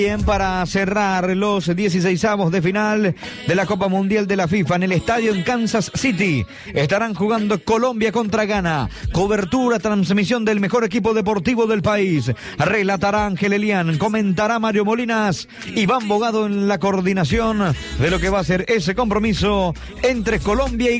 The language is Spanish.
Bien, para cerrar los 16avos de final de la Copa Mundial de la FIFA en el estadio en Kansas City, estarán jugando Colombia contra Ghana. Cobertura, transmisión del mejor equipo deportivo del país. Relatará Ángel Elián, comentará Mario Molinas, Iván Bogado en la coordinación de lo que va a ser ese compromiso entre Colombia y